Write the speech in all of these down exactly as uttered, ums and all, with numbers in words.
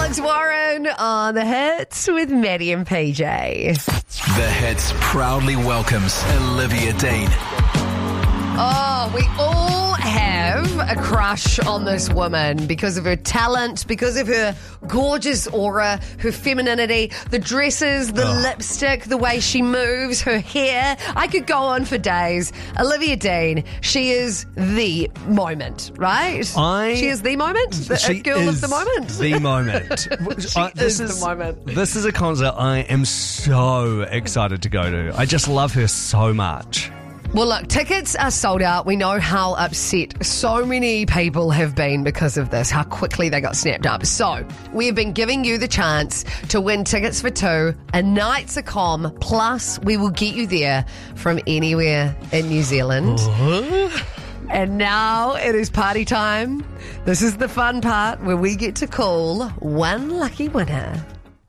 Alex Warren on The Hits with Maddie and P J. The Hits proudly welcomes Olivia Dean. Oh, we all have a crush on this woman because of her talent, because of her gorgeous aura, her femininity, the dresses, the Oh. lipstick, the way she moves, her hair. I could go on for days. Olivia Dean, she is the moment, right? I- she is the moment? The She it girl is of the moment? The moment. She I- this is the moment. This is a concert I am so excited to go to. I just love her so much. Well, look, tickets are sold out. We know how upset so many people have been because of this, how quickly they got snapped up. So, we have been giving you the chance to win tickets for two, a night's a com, plus we will get you there from anywhere in New Zealand. And now it is party time. This is the fun part where we get to call one lucky winner.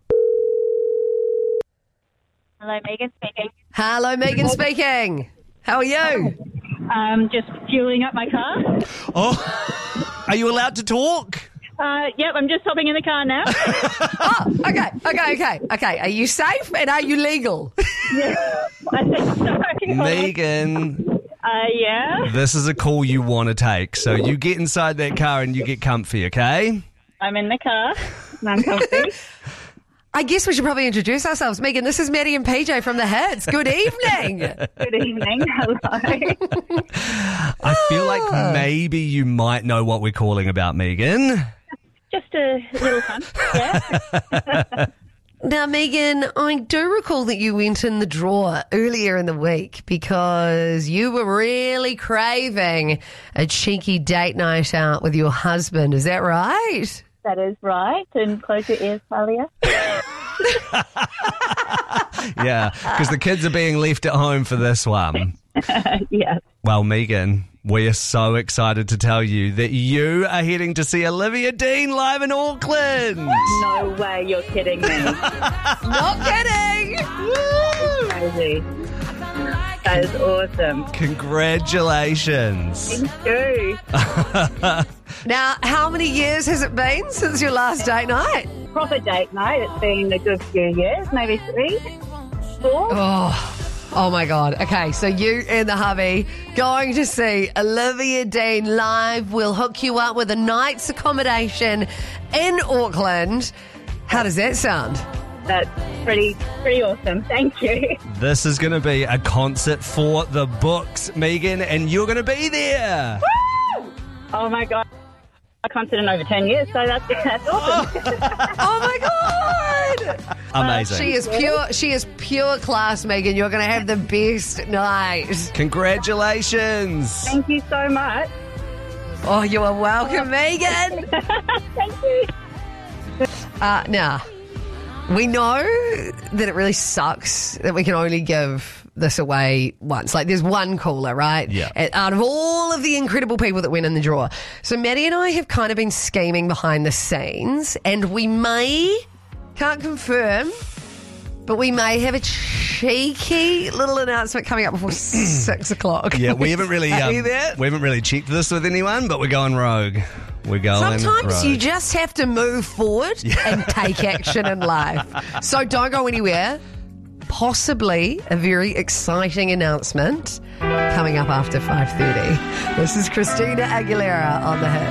Hello, Megan speaking. Hello, Megan speaking. How are you? Um, just fueling up my car. Oh, are you allowed to talk? Uh, yep, I'm just hopping in the car now. Oh, okay, okay, okay, okay. Are you safe and are you legal? Yeah, I think so. Megan, Uh, yeah, this is a call you want to take. So you get inside that car and you get comfy, okay? I'm in the car. And I'm comfy. I guess we should probably introduce ourselves. Megan, this is Maddie and P J from The Hits. Good evening. Good evening. Hello. I feel like maybe you might know what we're calling about, Megan. Just a little fun. Yeah. Now, Megan, I do recall that you went in the drawer earlier in the week because you were really craving a cheeky date night out with your husband. Is that right? That is right. And close your ears, Talia. Yeah, because the kids are being left at home for this one. Yeah. Well, Megan, we are so excited to tell you that you are heading to see Olivia Dean live in Auckland. No way you're kidding me. Not kidding. Crazy. That is awesome. Congratulations. Thank you. Now, how many years has it been since your last date night? Proper date night. It's been a good few years, maybe three, four. Oh, oh my God. Okay, so you and the hubby going to see Olivia Dean live. We'll hook you up with a night's accommodation in Auckland. How does that sound? That's pretty, pretty awesome. Thank you. This is going to be a concert for the books, Megan, and you're going to be there. Oh my God. A concert in over ten years, so that's, that's awesome. Oh my God! Amazing. She is pure. She is pure class, Megan. You're going to have the best night. Congratulations. Thank you so much. Oh, you are welcome, Megan. Thank you. Uh, now, we know that it really sucks that we can only give this away once. Like, there's one caller, right? Yeah. And out of all of the incredible people that went in the draw. So Maddie and I have kind of been scheming behind the scenes, and we may, can't confirm, but we may have a cheeky little announcement coming up before six o'clock. Yeah, we haven't really Are um, you there? we haven't really checked this with anyone, but we're going rogue. We're going Sometimes rogue. you just have to move forward and take action in life. So don't go anywhere. Possibly a very exciting announcement coming up after five thirty. This is Christina Aguilera on The Hit.